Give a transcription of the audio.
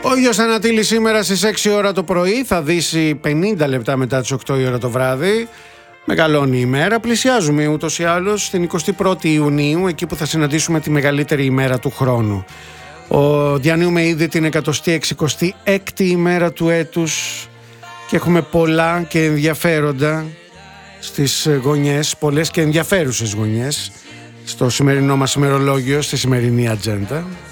Ο Γιος Ανατήλης σήμερα στις 6 ώρα το πρωί θα δύσει 50 λεπτά μετά τις 8 η ώρα το βράδυ. Μεγαλώνει η ημέρα, πλησιάζουμε ούτως ή άλλως στην 21η Ιουνίου, εκεί που θα συναντήσουμε τη μεγαλύτερη ημέρα του χρόνου. Διανύουμε ήδη την 166η ημέρα του έτους και έχουμε πολλά και ενδιαφέροντα στις γωνιές, πολλές και ενδιαφέρουσες γωνιές στο σημερινό μας ημερολόγιο, στη σημερινή ατζέντα.